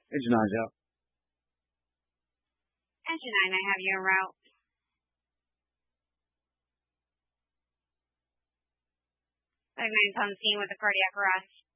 Engine nine's out. Engine 9, I have you en route. Medic 9's on scene with a cardiac arrest.